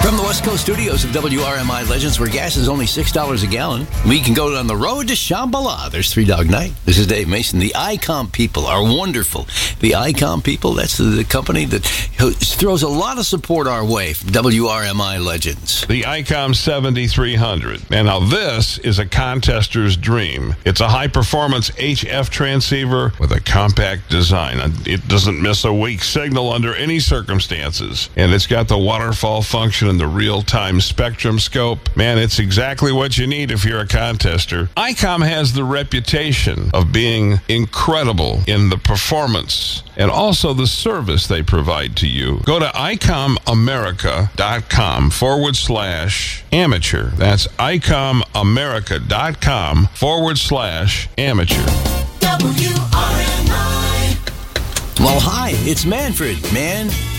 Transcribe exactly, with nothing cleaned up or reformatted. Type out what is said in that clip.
From the West Coast studios of W R M I Legends, where gas is only six dollars a gallon, we can go on the road to Shambhala. There's Three Dog Night. This is Dave Mason. The I COM people are wonderful. The I COM people, that's the, the company that throws a lot of support our way from W R M I Legends. The I COM seventy-three hundred. And now this is a contester's dream. It's a high-performance H F transceiver with a compact design. It doesn't miss a weak signal under any circumstances. And it's got the waterfall function and the real-time spectrum scope. Man, it's exactly what you need if you're a contester. I COM has the reputation of being incredible in the performance and also the service they provide to you. Go to icomamerica.com forward slash amateur. That's icomamerica.com forward slash amateur. W R M I. Well, hi, it's Manfred. Man.